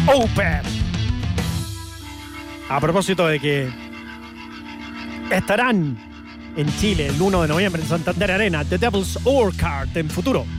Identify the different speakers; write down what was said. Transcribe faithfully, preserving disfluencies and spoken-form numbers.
Speaker 1: Open. A propósito de que estarán en Chile el uno de noviembre en Santander Arena, The Devil's Orchard en futuro.